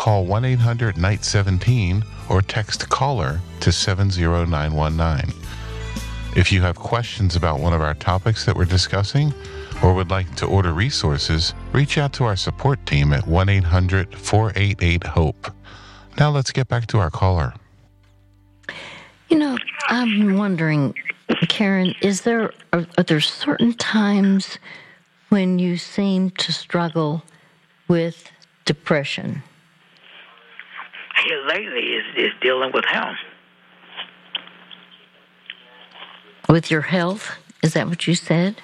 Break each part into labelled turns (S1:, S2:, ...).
S1: call 1-800-NIGHT-17 or text CALLER to 70919. If you have questions about one of our topics that we're discussing or would like to order resources, reach out to our support team at 1-800-488-HOPE. Now let's get back to our caller.
S2: I'm wondering, Karen, are there certain times when you seem to struggle with depression?
S3: Here lately is dealing with him.
S2: With your health? Is that what you said?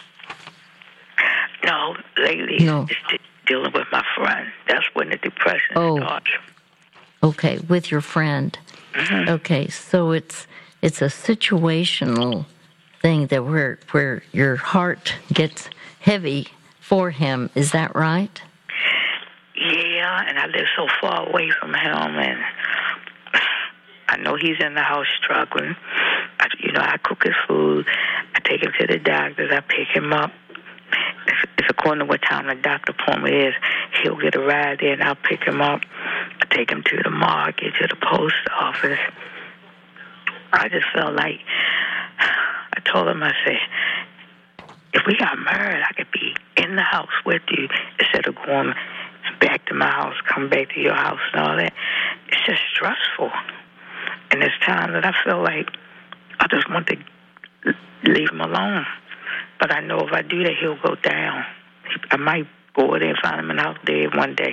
S3: No, lately
S2: No.
S3: it's dealing with my friend. That's when the depression starts.
S2: Okay, with your friend.
S3: Mm-hmm.
S2: Okay, so it's a situational thing that where your heart gets heavy for him. Is that right?
S3: Yeah, and I live so far away from him, and I know he's in the house struggling. I cook his food. I take him to the doctors. I pick him up. If according to what time the doctor appointment is, he'll get a ride there, and I'll pick him up. I take him to the market, to the post office. I just felt like, I told him, I said, if we got married, I could be in the house with you instead of going back to my house, come back to your house and all that. It's just stressful. And there's times that I feel like I just want to leave him alone. But I know if I do that, he'll go down. I might go there and find him in the house dead one day.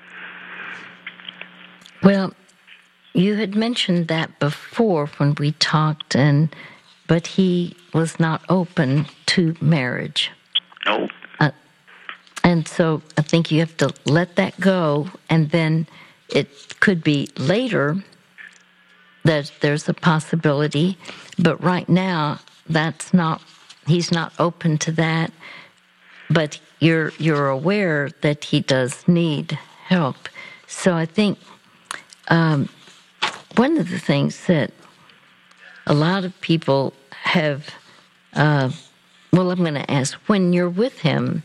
S2: Well, you had mentioned that before when we talked, but he was not open to marriage.
S3: Nope.
S2: And so I think you have to let that go, and then it could be later that there's a possibility, but right now he's not open to that, but you're aware that he does need help. So I think one of the things that a lot of people have, I'm going to ask, when you're with him,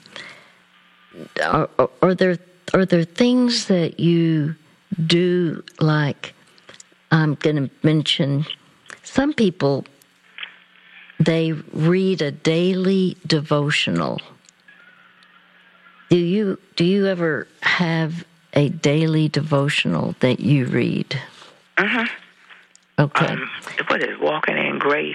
S2: are there things that you do, like, I'm going to mention, some people, they read a daily devotional. Do you ever have a daily devotional that you read?
S3: Mm-hmm.
S2: Okay.
S3: What is Walking in Grace?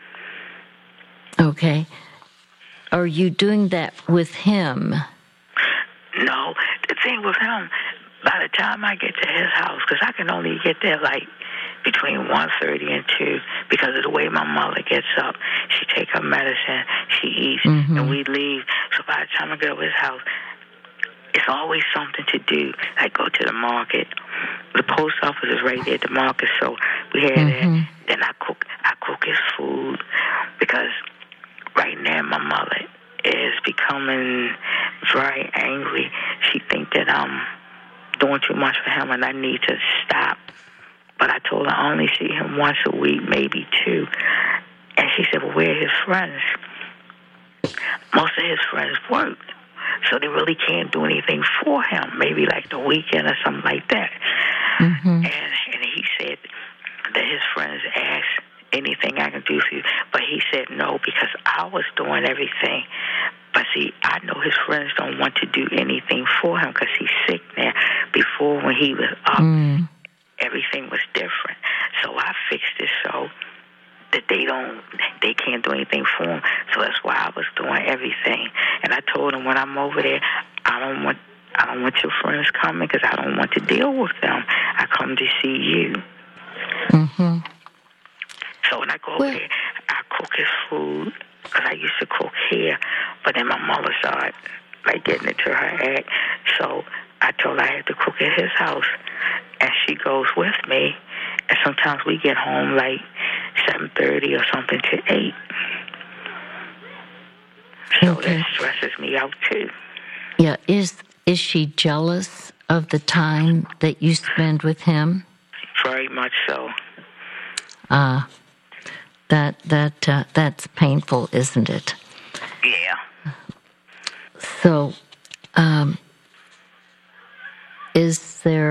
S2: Okay. Are you doing that with him?
S3: No. The thing with him, by the time I get to his house, because I can only get there like between 1:30 and 2 because of the way my mother gets up. She take her medicine, she eats, and we leave. So by the time I get to his house, it's always something to do, like go to the market. The post office is right there at the market, so we had that. Then I cook his food, because right now my mother is becoming very angry. She thinks that I'm doing too much for him and I need to stop. But I told her I only see him once a week, maybe two. And she said, well, where are his friends? Most of his friends work, so they really can't do anything for him, maybe like the weekend or something like that. And he said that his friends asked anything I can do for you, but he said no because I was doing everything. But see, I know his friends don't want to do anything for him because he's sick now. Before, when he was up, everything was different. So I fixed it so that they can't do anything for him. So that's why I was doing everything. And I told him when I'm over there, I don't want your friends coming because I don't want to deal with them. I come to see you. So when I go over there, I cook his food because I used to cook here, but then my mother started like getting into her act. So I told her I had to cook at his house, and she goes with me. And sometimes we get home like 7:30 or something to 8. So that stresses me out too.
S2: Yeah, is she jealous of the time that you spend with him?
S3: Very much so.
S2: That's painful, isn't it?
S3: Yeah.
S2: So, is there